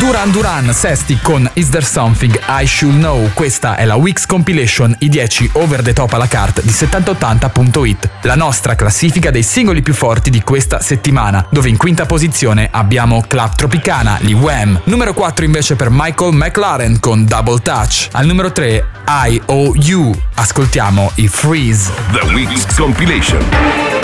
Duran Duran, Sesti con Is There Something I Should Know. Questa è la Weeks Compilation, i 10 over the top alla cart di 7080.it, la nostra classifica dei singoli più forti di questa settimana, dove in quinta posizione abbiamo Club Tropicana, gli Wham. Numero 4 invece per Michael McLaren con Double Touch. Al numero 3 IOU, ascoltiamo i Freeze. The Weeks Compilation.